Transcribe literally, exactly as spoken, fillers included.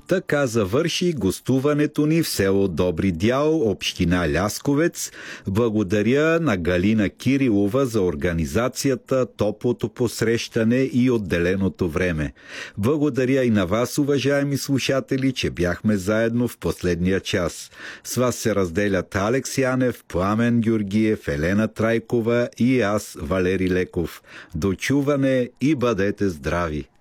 Така завърши гостуването ни в село Добри дял, община Лясковец. Благодаря на Галина Кирилова за организацията, топлото посрещане и отделеното време. Благодаря и на вас, уважаеми слушатели, че бяхме заедно в последния час. С вас се разделят Алекс Янев, Пламен Георгиев, Елена Трайкова и аз, Валери Леков. До чуване и бъдете здрави!